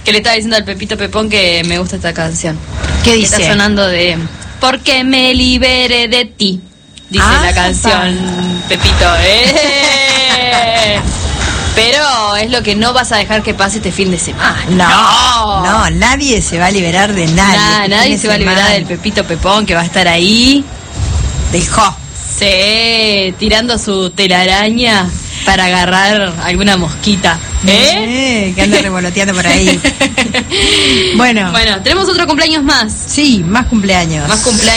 Que le estaba diciendo al Pepito Pepón que me gusta esta canción. ¿Qué Que dice? está sonando de porque me libere de ti, dice la canción, Pepito. Pero es lo que no vas a dejar que pase este fin de semana. No, nadie se va a liberar de nadie. Nadie se va a liberar del Pepito Pepón, que va a estar ahí. Dejó. Sí, tirando su telaraña para agarrar alguna mosquita. Que anda revoloteando por ahí. Bueno, tenemos otro cumpleaños más. sí, más cumpleaños. Más cumpleaños.